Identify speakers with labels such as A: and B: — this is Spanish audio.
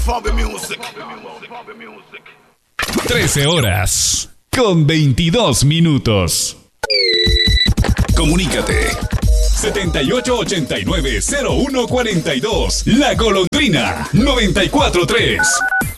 A: 13 horas con 22 minutos. Comunícate 7889-0142. La Golondrina 943.